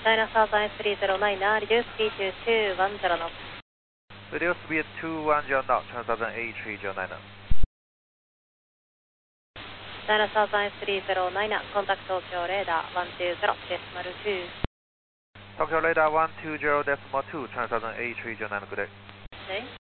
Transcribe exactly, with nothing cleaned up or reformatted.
China Southern three zero nine, reduce speed to two one zero knots. Reduce speed two one zero knots, China Southern A three zero nine. China Southern three zero nine, contact Tokyo radar one two zero decimal two. Tokyo radar one two zero decimal two, China Southern A three zero nine, good day. Okay.